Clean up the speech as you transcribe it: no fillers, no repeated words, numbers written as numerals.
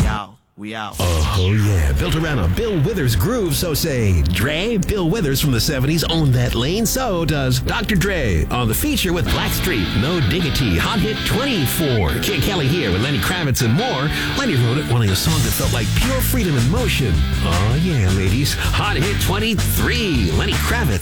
out. We out. Oh, yeah. Built around a Bill Withers groove, so say Dre. Bill Withers from the 70s owned that lane, so does Dr. Dre. On the feature with Blackstreet, No Diggity, Hot Hit 24. Kid Kelly here with Lenny Kravitz and more. Lenny wrote it, wanting a song that felt like pure freedom in motion. Oh, yeah, ladies. Hot Hit 23. Lenny Kravitz.